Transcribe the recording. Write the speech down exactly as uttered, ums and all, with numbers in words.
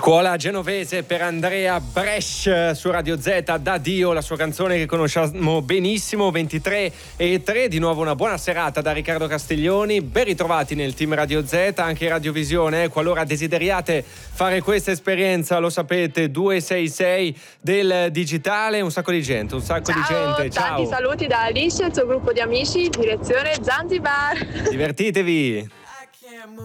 Scuola genovese per Andrea Brescia su Radio Z, da Dio, la sua canzone che conosciamo benissimo. Ventitré e tre, di nuovo una buona serata da Riccardo Castiglioni. Ben ritrovati nel team Radio Z, anche Radiovisione, eh, qualora desideriate fare questa esperienza, lo sapete, duecentosessantasei del digitale. Un sacco di gente, un sacco Ciao, di gente. Ciao, tanti saluti da Alice e il suo gruppo di amici, direzione Zanzibar. divertitevi.